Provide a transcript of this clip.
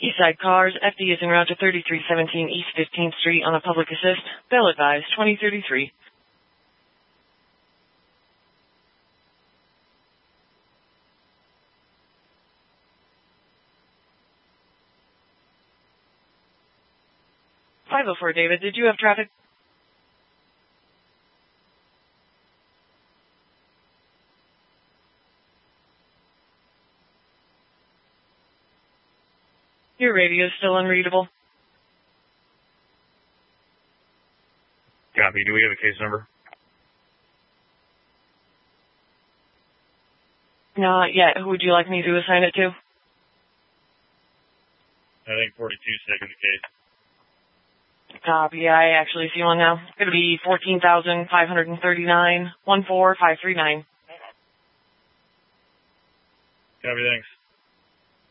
Eastside Cars, FD is en route to 3317 East 15th Street on a public assist. Bill advised, 2033. .504 David, did you have traffic? Your radio is still unreadable. Copy. Do we have a case number? Not yet. Who would you like me to assign it to? I think 42 is taking the case. Copy. I actually see one now. It's going to be 14,539, 14539. Copy, thanks.